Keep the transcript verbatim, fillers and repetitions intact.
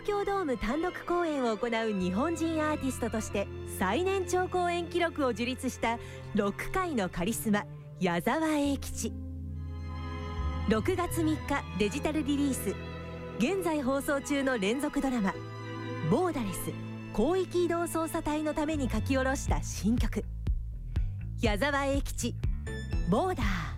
京ドーム単独公演を行う日本人アーティストとして最年長公演記録を樹立したロック界のカリスマ矢沢永吉。ろくがつみっかデジタルリリース。現在放送中の連続ドラマボーダレス広域移動捜査隊のために書き下ろした新曲、矢沢永吉ボーダー。